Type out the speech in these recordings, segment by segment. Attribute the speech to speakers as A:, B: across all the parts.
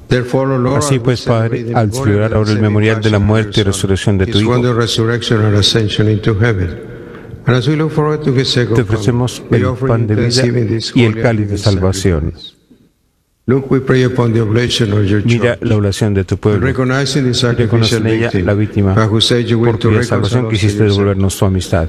A: Así pues, Padre, al celebrar ahora el memorial de la muerte y resurrección de tu Hijo, te ofrecemos el pan de vida y el cáliz de salvación. Mira la oblación de tu pueblo y reconoce en ella la víctima por cuya salvación quisiste devolvernos tu amistad,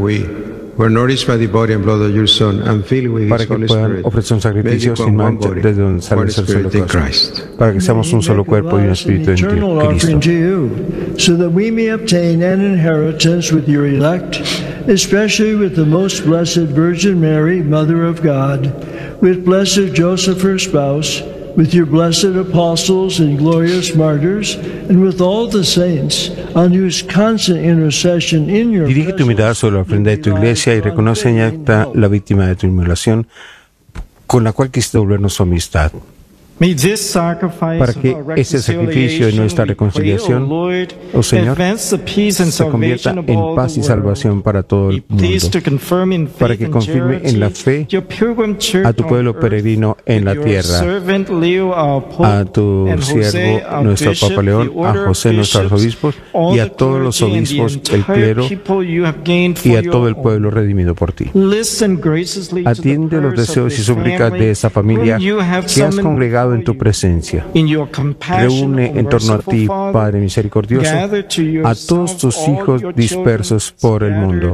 A: para que puedan ofrecer un sacrificio sin mancha desde donde sale el solo corazón, para que seamos un solo cuerpo y un espíritu en Cristo,
B: so that we may obtain an inheritance with your elect, especially with the most blessed Virgin Mary, Mother of God, with blessed Joseph, her spouse, with your blessed apostles and glorious martyrs, and with all the saints, on whose constant intercession in your
A: Dirige tu mirada sobre la ofrenda de tu iglesia y reconoce en ella la víctima de tu inmolación, con la cual quisiste devolvernos su amistad. Para que este sacrificio de nuestra reconciliación, oh Señor, se convierta en paz y salvación para todo el mundo, para que confirme en la fe a tu pueblo peregrino en la tierra, a tu siervo, nuestro Papa León, a José, nuestro arzobispo, y a todos los obispos, el clero, y a todo el pueblo redimido por ti. Atiende los deseos y súplicas de esta familia que has congregado en tu presencia. Reúne en torno a ti, Padre misericordioso, a todos tus hijos dispersos por el mundo.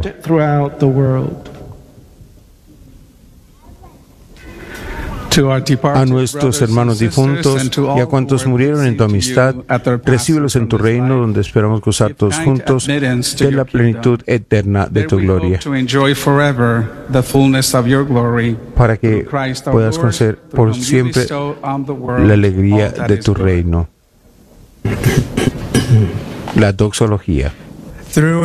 A: A nuestros hermanos difuntos y a cuantos murieron en tu amistad, recíbelos en tu reino, donde esperamos gozar todos juntos de la plenitud eterna de tu gloria, para que puedas conceder por siempre la alegría de tu reino. La doxología.